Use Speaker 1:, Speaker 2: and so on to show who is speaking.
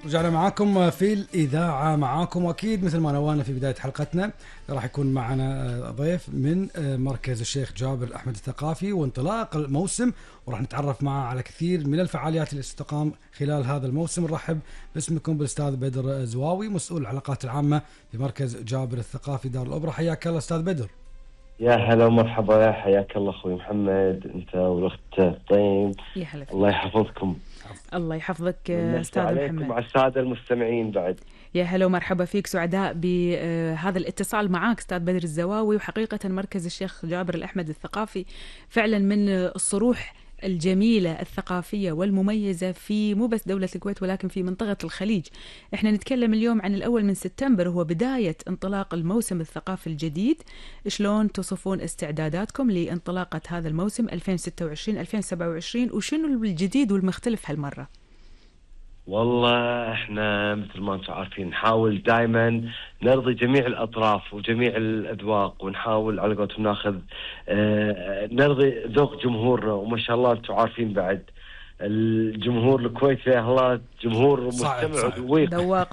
Speaker 1: رجعنا معاكم في الإذاعة، معاكم وأكيد مثل ما نوانا في بداية حلقتنا راح يكون معنا ضيف من مركز الشيخ جابر الأحمد الثقافي وانطلاق الموسم، وراح نتعرف معه على كثير من الفعاليات اللي ستقام خلال هذا الموسم. نرحب باسمكم بالأستاذ بدر زواوي، مسؤول العلاقات العامة في مركز جابر الثقافي دار الأوبرا. حياك الله أستاذ بدر.
Speaker 2: يا هلا ومرحبا، يا حياك الله أخوي محمد، أنت والأخت طيب.
Speaker 3: يا هلا فيك.
Speaker 2: الله يحفظكم.
Speaker 3: الله يحفظك أستاذ محمد.
Speaker 2: مع السادة المستمعين بعد.
Speaker 3: يا هلا ومرحبا فيك، سعداء بهذا الاتصال معاك أستاذ بدر الزواوي. وحقيقة مركز الشيخ جابر الأحمد الثقافي فعلا من الصروح الجميلة الثقافية والمميزة في مو بس دولة الكويت ولكن في منطقة الخليج. احنا نتكلم اليوم عن الأول من سبتمبر، هو بداية انطلاق الموسم الثقافي الجديد. شلون تصفون استعداداتكم لانطلاقة هذا الموسم 2026-2027 وشنو الجديد والمختلف هالمرة؟
Speaker 2: والله احنا مثل ما انتم عارفين نحاول دائما نرضي جميع الاطراف وجميع الاذواق، ونحاول على قولتهم ناخذ نرضي ذوق جمهورنا. وما شاء الله انتم عارفين بعد الجمهور الكويتي الله جمهور مستمع ودويق.
Speaker 3: ذواق